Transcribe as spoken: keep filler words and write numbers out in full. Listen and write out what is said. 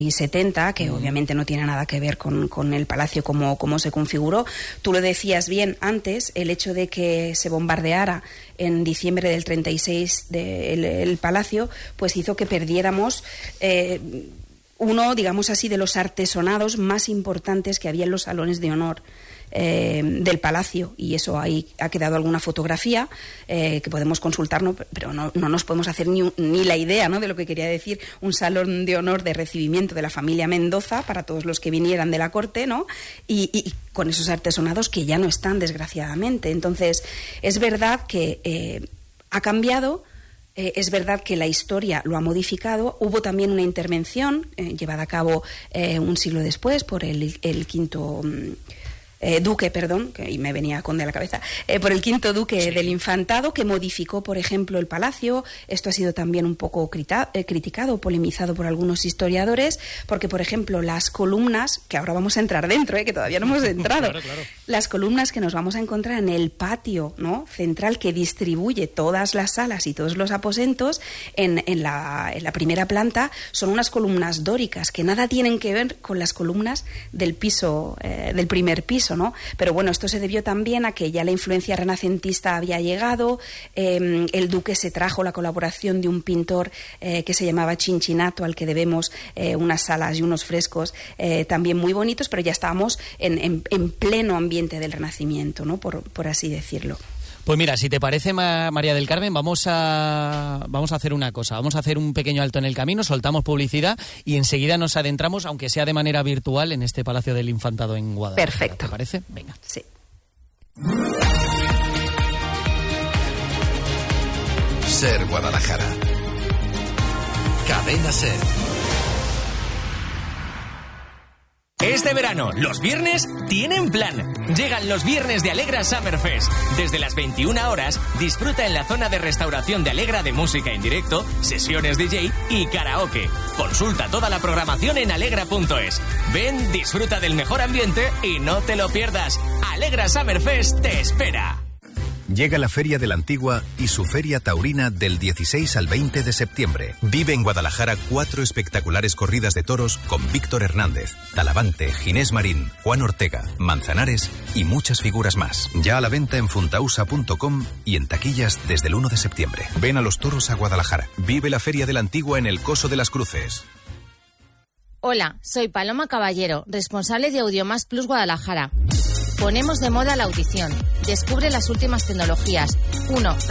y setenta, que obviamente no tiene nada que ver con, con el palacio como, como se configuró. Tú lo decías bien antes, el hecho de que se bombardeara en diciembre del treinta y seis de, el, el palacio, pues hizo que perdiéramos eh, uno, digamos así, de los artesonados más importantes que había en los salones de honor Eh, del palacio, y eso ahí ha quedado alguna fotografía eh, que podemos consultar, ¿no? Pero no, no nos podemos hacer ni, ni la idea, ¿no?, de lo que quería decir un salón de honor de recibimiento de la familia Mendoza para todos los que vinieran de la corte, ¿no? Y, y con esos artesonados que ya no están, desgraciadamente. Entonces, es verdad que eh, ha cambiado. Eh, es verdad que la historia lo ha modificado. Hubo también una intervención eh, llevada a cabo eh, un siglo después por el, el quinto Eh, duque, perdón, que y me venía conde a la cabeza, eh, por el quinto duque sí. del Infantado, que modificó, por ejemplo, el palacio. Esto ha sido también un poco crita, eh, criticado, polemizado por algunos historiadores, porque, por ejemplo, las columnas, que ahora vamos a entrar dentro, eh, que todavía no hemos entrado, claro, claro. las columnas que nos vamos a encontrar en el patio, ¿no?, central, que distribuye todas las salas y todos los aposentos, en, en, la, en la primera planta, son unas columnas dóricas que nada tienen que ver con las columnas del piso, eh, del primer piso, ¿no? Pero bueno, esto se debió también a que ya la influencia renacentista había llegado. Eh, el duque se trajo la colaboración de un pintor eh, que se llamaba Cincinnato, al que debemos eh, unas salas y unos frescos eh, también muy bonitos, pero ya estábamos en, en, en pleno ambiente del Renacimiento, ¿no?, por, por así decirlo. Pues mira, si te parece, María del Carmen, vamos a vamos a hacer una cosa. Vamos a hacer un pequeño alto en el camino, soltamos publicidad y enseguida nos adentramos, aunque sea de manera virtual, en este Palacio del Infantado en Guadalajara. Perfecto. ¿Te parece? Venga. Sí. Ser Guadalajara. Cadena Ser. Este verano, los viernes tienen plan. Llegan los viernes de Alegra Summerfest. Desde las veintiuna horas, disfruta en la zona de restauración de Alegra de música en directo, sesiones D J y karaoke. Consulta toda la programación en alegra punto es. Ven, disfruta del mejor ambiente y no te lo pierdas. Alegra Summerfest te espera. Llega la Feria de la Antigua y su Feria Taurina del dieciséis al veinte de septiembre. Vive en Guadalajara cuatro espectaculares corridas de toros con Víctor Hernández, Talavante, Ginés Marín, Juan Ortega, Manzanares y muchas figuras más. Ya a la venta en funtausa punto com y en taquillas desde el uno de septiembre. Ven a los toros a Guadalajara. Vive la Feria de la Antigua en el Coso de las Cruces. Hola, soy Paloma Caballero, responsable de Audiomás Plus Guadalajara. Ponemos de moda la audición. Descubre las últimas tecnologías. uno.